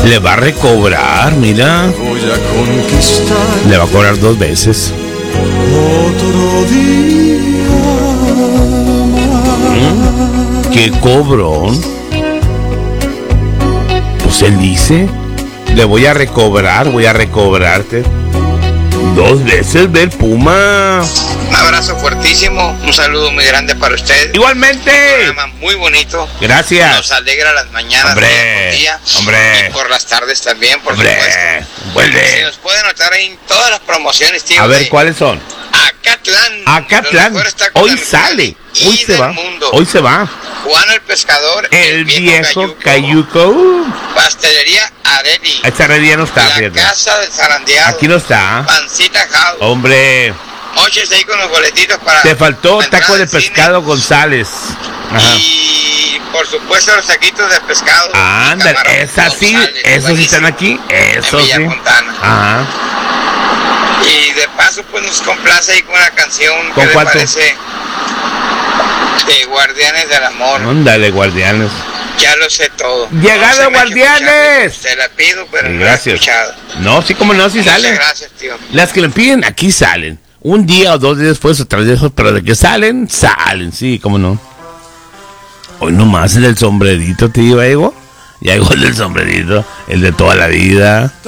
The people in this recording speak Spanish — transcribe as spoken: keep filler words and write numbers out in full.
Le va a recobrar, mira. Voy a conquistar. Le va a cobrar dos veces. Otro día. ¿Mm? ¿Qué cobrón? Pues él dice, le voy a recobrar, voy a recobrarte. Dos veces ver Puma. Un abrazo fuertísimo, un saludo muy grande para ustedes. Igualmente. Un programa muy bonito. Gracias. Nos alegra las mañanas, hombre, día por día, hombre. y por las tardes también, por hombre, supuesto. vuelve. Se nos puede notar ahí en todas las promociones, tío. A ver, de ¿cuáles son? Acatlán. Acatlán. Hoy sale. Hoy se va. Mundo. Hoy se va. Juan el Pescador. El, el viejo, viejo Cayuco. Cayuco. Pastelería Areli. Esta Areli no está, La fíjate. Casa del Zarandeado. Aquí no está. Pancita House. Hombre. Moches ahí con los boletitos para... Te faltó taco de pescado cine. González. Ajá. Y por supuesto los taquitos de pescado. Ándale, esas sí, esos sí están aquí. Eso sí. Ajá. Y de paso pues nos complace ahí con una canción. ¿Con que cuál? Le parece de Guardianes del Amor. Ándale, Guardianes. Ya lo sé todo. ¡Llegado, no Guardianes! Te la pido, pero sí, no gracias. la he escuchado. No, sí, como no, sí Muchas salen. Gracias, tío. Las que le piden aquí salen. Un día o dos días después, otra vez después, pero de que salen, salen, sí, cómo no. Hoy nomás el del sombrerito, tío, Ego. Ya llegó el del sombrerito, el de toda la vida.